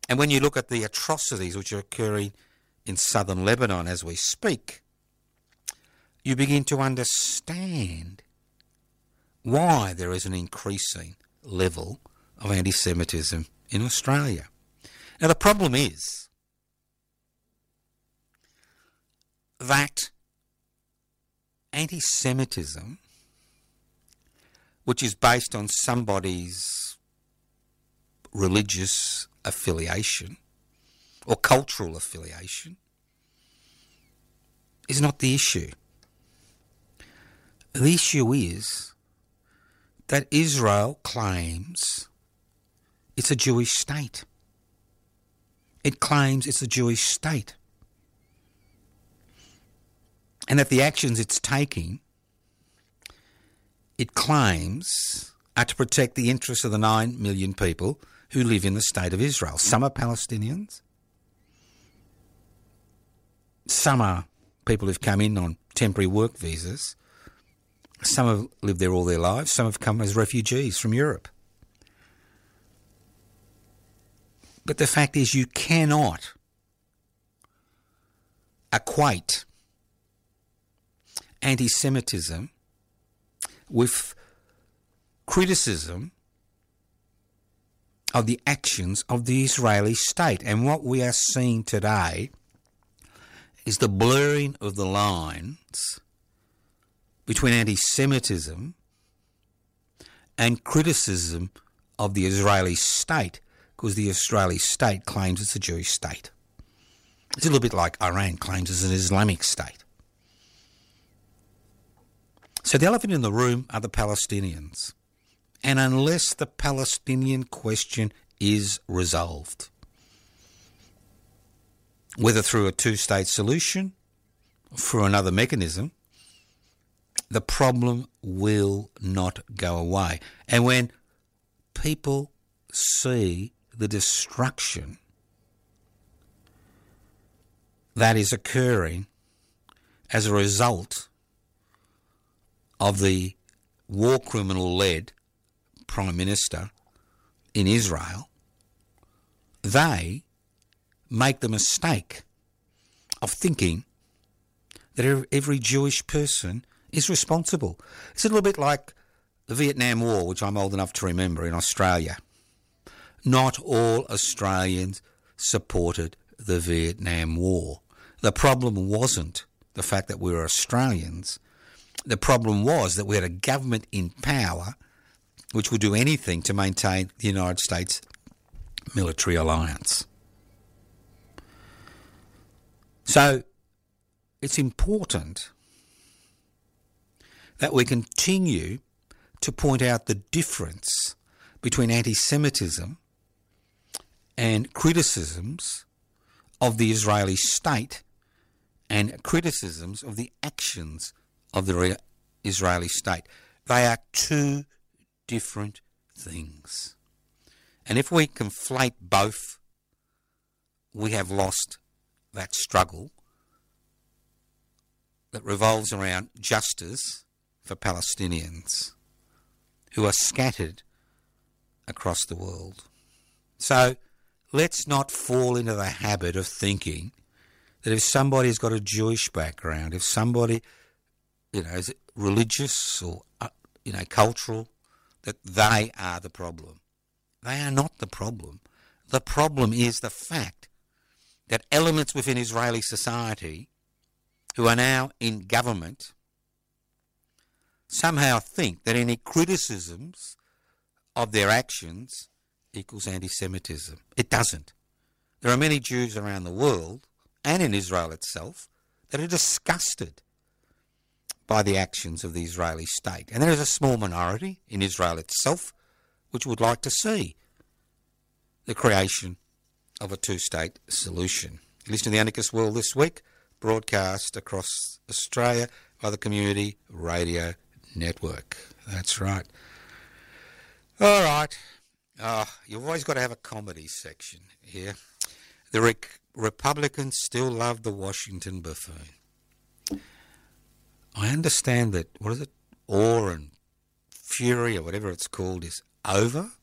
And when you look at the atrocities which are occurring in southern Lebanon as we speak, you begin to understand why there is an increasing level of anti-Semitism in Australia. Now, the problem is that anti-Semitism, which is based on somebody's religious affiliation or cultural affiliation, is not the issue. The issue is that Israel claims it's a Jewish state. It claims it's a Jewish state. And that the actions it's taking, it claims, are to protect the interests of the 9 million people who live in the state of Israel. Some are Palestinians. Some are people who've come in on temporary work visas. Some have lived there all their lives. Some have come as refugees from Europe. But the fact is, you cannot equate anti-Semitism with criticism of the actions of the Israeli state. And what we are seeing today is the blurring of the lines between anti-Semitism and criticism of the Israeli state, because the Israeli state claims it's a Jewish state. It's a little bit like Iran claims it's an Islamic state. So the elephant in the room are the Palestinians. And unless the Palestinian question is resolved, whether through a two-state solution or through another mechanism, the problem will not go away. And when people see the destruction that is occurring as a result of the war criminal-led Prime Minister in Israel, they make the mistake of thinking that every Jewish person is responsible. It's a little bit like the Vietnam War, which I'm old enough to remember, in Australia. Not all Australians supported the Vietnam War. The problem wasn't the fact that we were Australians. The problem was that we had a government in power which would do anything to maintain the United States military alliance. So it's important that we continue to point out the difference between anti-Semitism and criticisms of the Israeli state and criticisms of the actions of the Israeli state. They are two different things. And if we conflate both, we have lost that struggle that revolves around justice for Palestinians who are scattered across the world. So let's not fall into the habit of thinking that if somebody's got a Jewish background, if somebody, is religious or, cultural, that they are the problem. They are not the problem. The problem is the fact that elements within Israeli society who are now in government somehow think that any criticisms of their actions equals anti-Semitism. It doesn't. There are many Jews around the world and in Israel itself that are disgusted by the actions of the Israeli state. And there is a small minority in Israel itself which would like to see the creation of a two-state solution. You listen to The Anarchist World this week, broadcast across Australia by the Community Radio Network. That's right. All right. You've always got to have a comedy section here. The Republicans still love the Washington buffoon. I understand that, awe and fury or whatever it's called is over.